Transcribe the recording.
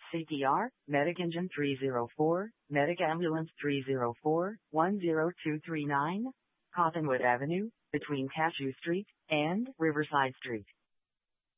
CPR, Medic Engine 304, Medic Ambulance 304, 10239, Cottonwood Avenue, between Cashew Street and Riverside Street.